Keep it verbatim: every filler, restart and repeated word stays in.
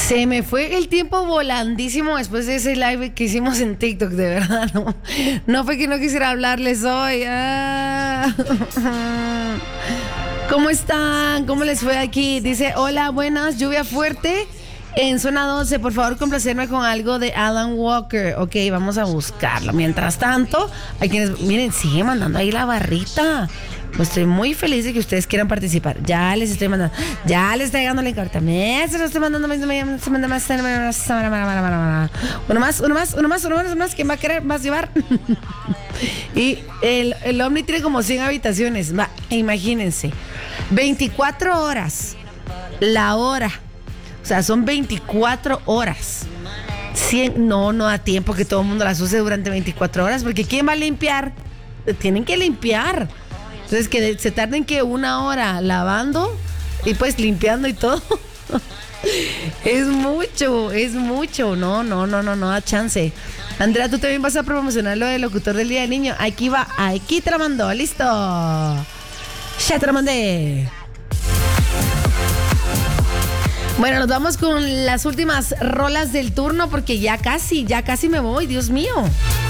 Se me fue el tiempo volandísimo después de ese live que hicimos en TikTok, de verdad, no, no fue que no quisiera hablarles hoy. Ah. ¿Cómo están? ¿Cómo les fue aquí? Dice, hola, buenas, lluvia fuerte en zona doce, por favor complacerme con algo de Alan Walker. Ok, vamos a buscarlo. Mientras tanto, hay quienes, miren, sigue mandando ahí la barrita. Pues estoy muy feliz de que ustedes quieran participar. Ya les estoy mandando, ya les estoy llegando la encarta. Me se lo estoy mandando, me se manda más. Uno más, uno más, uno más, uno más, uno más. ¿Quién va a querer más llevar? Y el, el Omni tiene como cien habitaciones. Va, imagínense. veinticuatro horas. La hora. O sea, son veinticuatro horas. cien, no, no da tiempo que todo el mundo las use durante veinticuatro horas. Porque ¿quién va a limpiar? Tienen que limpiar. Entonces que se tarden que una hora lavando y pues limpiando y todo. Es mucho, es mucho. No, no, no, no, no da chance. Andrea, tú también vas a promocionar lo del locutor del Día del Niño. Aquí va, aquí te lo mandó, listo. Ya te lo mandé. Bueno, nos vamos con las últimas rolas del turno porque ya casi, ya casi me voy, Dios mío.